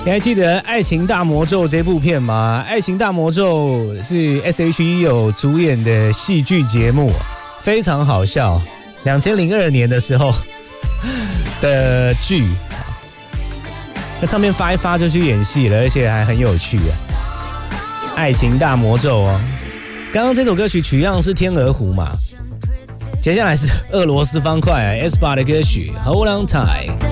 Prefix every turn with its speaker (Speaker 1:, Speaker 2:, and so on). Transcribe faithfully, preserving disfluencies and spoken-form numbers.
Speaker 1: 你还记得《爱情大魔咒》这部片吗？《爱情大魔咒》是 S H E 有主演的戏剧节目，非常好笑。二零零二年的时候的剧，在上面发一发就去演戏了，而且还很有趣啊！《爱情大魔咒》哦，刚刚这首歌曲取样是《天鹅湖》嘛，接下来是俄罗斯方块 S 八的歌曲《Hold On Tight》。